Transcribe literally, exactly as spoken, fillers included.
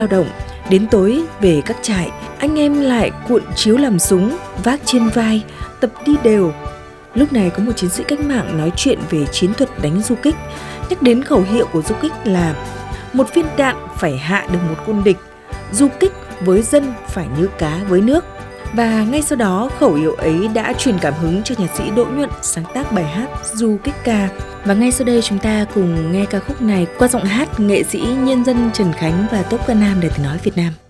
lao động. Đến tối về các trại, anh em lại cuộn chiếu làm súng, vác trên vai, tập đi đều. Lúc này có một chiến sĩ cách mạng nói chuyện về chiến thuật đánh du kích, nhắc đến khẩu hiệu của du kích là một viên đạn phải hạ được một quân địch, du kích với dân phải như cá với nước. Và ngay sau đó khẩu hiệu ấy đã truyền cảm hứng cho nhạc sĩ Đỗ Nhuận sáng tác bài hát Du Kích Ca. Và ngay sau đây chúng ta cùng nghe ca khúc này qua giọng hát nghệ sĩ nhân dân Trần Khánh và Top Ca Nam Đài Tiếng Nói Việt Nam.